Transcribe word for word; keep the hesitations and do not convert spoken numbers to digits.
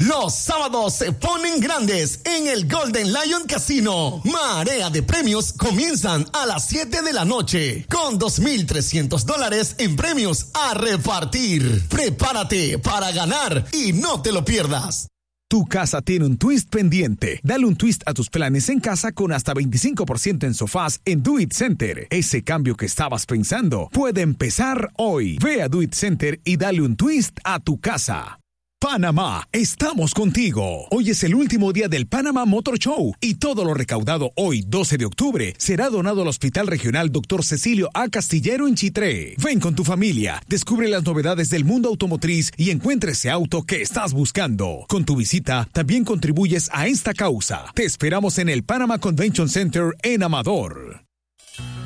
Los sábados se ponen grandes en el Golden Lion Casino. Marea de premios comienzan a las siete de la noche con dos mil trescientos dólares en premios a repartir. Prepárate para ganar y no te lo pierdas. Tu casa tiene un twist pendiente. Dale un twist a tus planes en casa con hasta veinticinco por ciento en sofás en Do It Center. Ese cambio que estabas pensando puede empezar hoy. Ve a Do It Center y dale un twist a tu casa. Panamá, estamos contigo. Hoy es el último día del Panamá Motor Show y todo lo recaudado hoy, doce de octubre, será donado al Hospital Regional doctor Cecilio A. Castillero en Chitré. Ven con tu familia, descubre las novedades del mundo automotriz y encuentre ese auto que estás buscando. Con tu visita, también contribuyes a esta causa. Te esperamos en el Panama Convention Center en Amador.